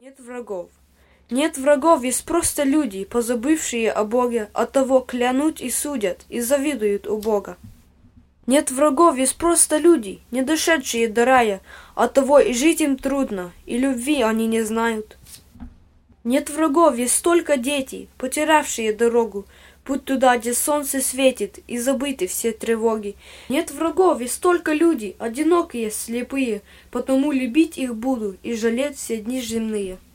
Нет врагов. Нет врагов, есть просто люди, позабывшие о Боге, оттого клянут и судят, и завидуют у Бога. Нет врагов, есть просто люди, не дошедшие до рая, оттого и жить им трудно, и любви они не знают. Нет врагов, есть только дети, потерявшие дорогу, путь туда, где солнце светит, и забыты все тревоги. Нет врагов, есть только люди, одинокие, слепые, потому любить их буду и жалеть все дни земные.